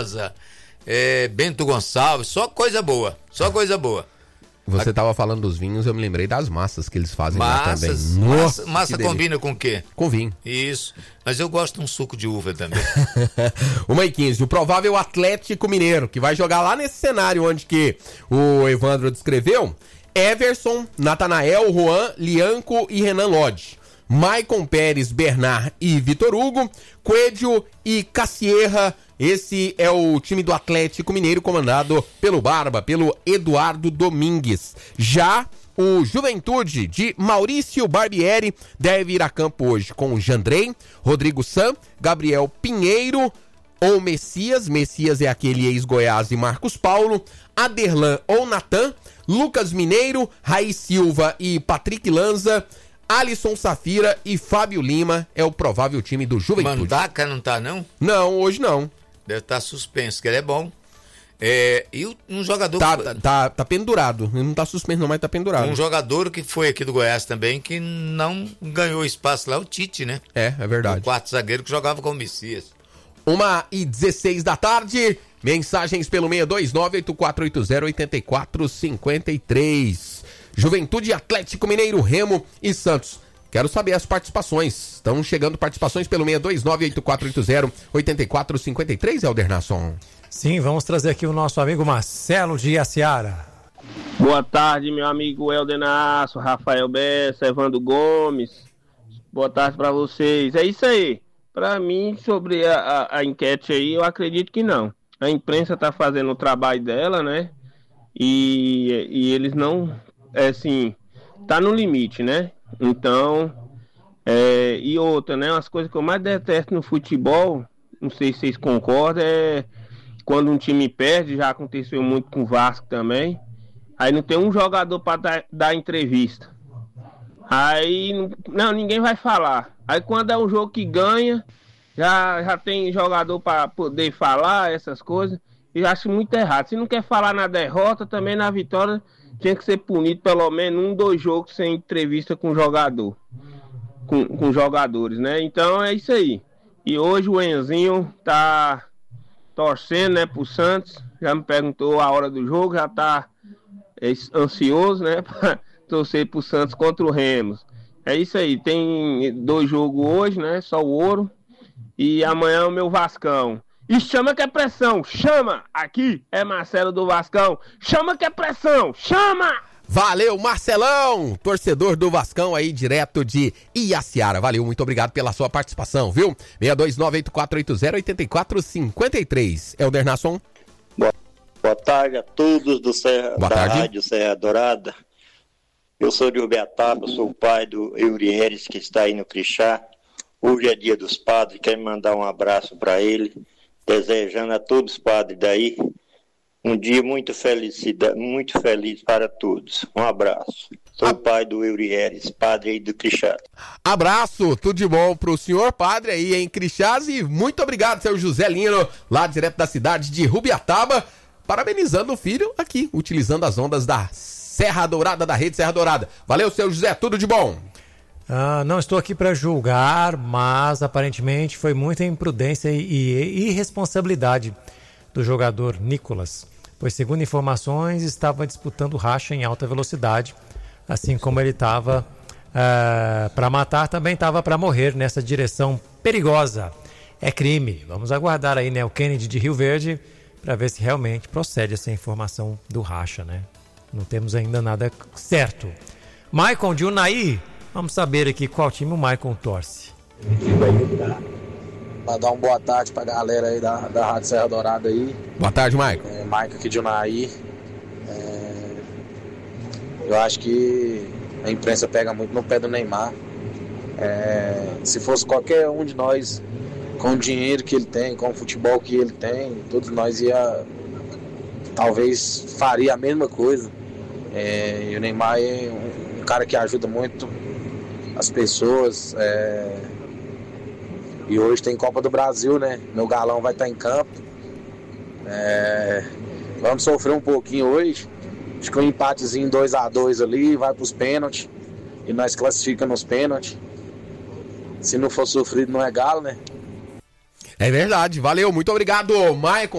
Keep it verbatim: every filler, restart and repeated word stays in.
Barbosa, é, Bento Gonçalves, só coisa boa, só coisa boa. Você A... tava falando dos vinhos, eu me lembrei das massas que eles fazem massas, lá também. Nossa, massa massa combina com o quê? Com vinho. Isso, mas eu gosto de um suco de uva também. uma e quinze, o provável Atlético Mineiro, que vai jogar lá nesse cenário onde que o Evandro descreveu, Everson, Natanael, Juan, Lianco e Renan Lodge. Maicon Pérez, Bernard e Vitor Hugo, Coelho e Cassierra. Esse é o time do Atlético Mineiro comandado pelo Barba, pelo Eduardo Domingues. Já o Juventude de Maurício Barbieri deve ir a campo hoje com o Jandrei, Rodrigo San, Gabriel Pinheiro ou Messias. Messias é aquele ex-Goiás e Marcos Paulo, Aderlan ou Natan, Lucas Mineiro, Raí Silva e Patrick Lanza, Alisson Safira e Fábio Lima é o provável time do Juventude. Mandaca não tá, não? Não, hoje não. Deve estar tá suspenso, que ele é bom. É, e um jogador... Tá, que... tá, tá pendurado. Ele não tá suspenso não, mas tá pendurado. Um jogador que foi aqui do Goiás também, que não ganhou espaço lá, o Tite, né? É, é verdade. O quarto zagueiro que jogava com o Messias. uma e dezesseis da tarde. Mensagens pelo seis dois nove, oito quatro oito zero, oito quatro cinco três. Juventude, Atlético Mineiro, Remo e Santos. Quero saber as participações. Estão chegando participações pelo seis dois nove, oito quatro oito zero, oito quatro cinco três, Helder Nasson. Sim, vamos trazer aqui o nosso amigo Marcelo de Iaciara. Boa tarde, meu amigo Helder Nasson, Rafael Bessa, Evandro Gomes. Boa tarde para vocês. É isso aí. Para mim, sobre a, a, a enquete aí, eu acredito que não. A imprensa está fazendo o trabalho dela, né? E, e eles não, é assim, tá no limite, né? Então, é, e outra, né? Umas coisas que eu mais detesto no futebol, não sei se vocês concordam, é quando um time perde, já aconteceu muito com o Vasco também, aí não tem um jogador para dar, dar entrevista. Aí, não, ninguém vai falar. Aí quando é um jogo que ganha, já, já tem jogador para poder falar essas coisas, e eu acho muito errado. Se não quer falar na derrota, também na vitória, tinha que ser punido pelo menos um, dois jogos sem entrevista com o jogador, com, com jogadores, né? Então é isso aí. E hoje o Enzinho tá torcendo, né, pro Santos, já me perguntou a hora do jogo, já tá ansioso, né, pra torcer pro Santos contra o Remo. É isso aí, tem dois jogos hoje, né, só o ouro, e amanhã o meu Vascão. E chama que é pressão, chama! Aqui é Marcelo do Vascão, chama que é pressão, chama! Valeu, Marcelão, torcedor do Vascão aí, direto de Iaciara. Valeu, muito obrigado pela sua participação, viu? seis dois nove, oito quatro oito zero, oito quatro cinco três. Helder Nasson. Boa, boa tarde a todos do Serra, boa da tarde. Rádio Serra Dourada. Eu sou de Ubiataba, sou o pai do Eurieres, que está aí no Crixá. Hoje é dia dos padres, quero mandar um abraço para ele, desejando a todos os padres daí um dia muito feliz, muito feliz para todos. Um abraço. Sou o pai do Eurieres, padre aí do Crixás. Abraço, tudo de bom pro senhor padre aí em Crixás e muito obrigado, seu José Lino, lá direto da cidade de Rubiataba, parabenizando o filho aqui, utilizando as ondas da Serra Dourada, da Rede Serra Dourada. Valeu, seu José, tudo de bom. Ah, não estou aqui para julgar, mas aparentemente foi muita imprudência e, e irresponsabilidade do jogador Nicolas, pois segundo informações estava disputando racha em alta velocidade, assim como ele estava uh, para matar, também estava para morrer nessa direção perigosa. É crime. Vamos aguardar aí, né, o Kennedy de Rio Verde para ver se realmente procede essa informação do racha, né? Não temos ainda nada certo. Maicon de Unai, vamos saber aqui qual time o Maicon torce. Mandar uma boa tarde pra galera aí da, da Rádio Serra Dourada aí. Boa tarde, Maicon. É, Maicon aqui de Unai. É, eu acho que a imprensa pega muito no pé do Neymar. É, se fosse qualquer um de nós, com o dinheiro que ele tem, com o futebol que ele tem, todos nós ia, talvez faria a mesma coisa. É, e o Neymar é um, um cara que ajuda muito as pessoas. É, e hoje tem Copa do Brasil, né? Meu galão vai estar em campo. É, vamos sofrer um pouquinho hoje. Acho que um empatezinho dois a dois ali, vai para os pênaltis. E nós classificamos nos pênaltis. Se não for sofrido, não é galo, né? É verdade. Valeu, muito obrigado, Maicon.